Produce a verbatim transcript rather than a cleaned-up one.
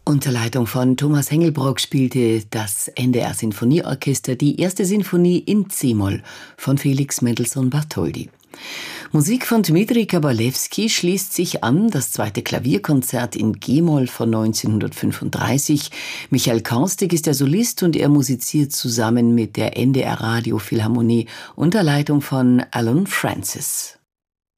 Unter Leitung von Thomas Hengelbrock spielte das N D R-Sinfonieorchester die erste Sinfonie in C-Moll von Felix Mendelssohn Bartholdy. Musik von Dmitri Kabalewski schließt sich an, das zweite Klavierkonzert in G-Moll von neunzehnhundertfünfunddreißig. Michael Kaustik ist der Solist und er musiziert zusammen mit der N D R Radio Philharmonie unter Leitung von Alan Francis.